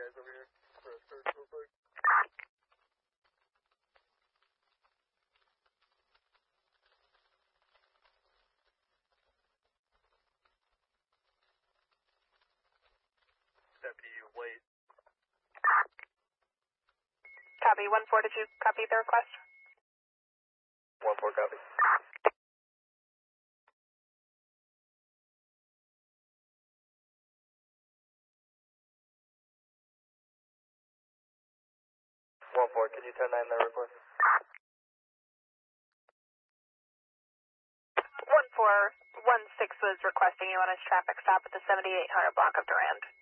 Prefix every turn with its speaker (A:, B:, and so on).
A: guys over here for a search real quick. Deputy, wait.
B: Copy, 1-4, did you copy the request?
A: 1-4, copy. 1-4, can you 10-9 that request?
B: 1-4, 1-6 was requesting you on his traffic stop at the 7800 block of Durand.